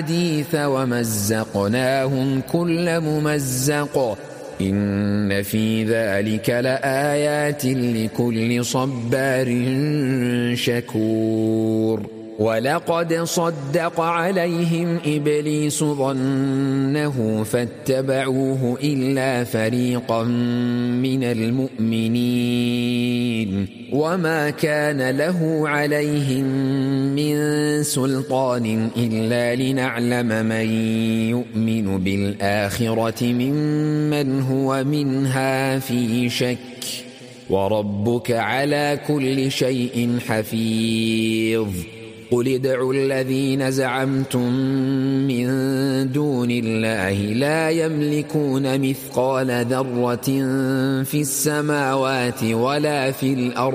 الحديث ومزقناهم كل ممزق إن في ذلك لآيات لكل صبار شكور ولقد صدق عليهم إبليس ظنه فاتبعوه إلا فريقا من المؤمنين وما كان له عليهم من سلطان إلا لنعلم من يؤمن بالآخرة ممن هو منها في شك وربك على كل شيء حفيظ قل ادعوا الذين زعمتم من دون الله لا يملكون مثقال ذرة في السماوات ولا في الأرض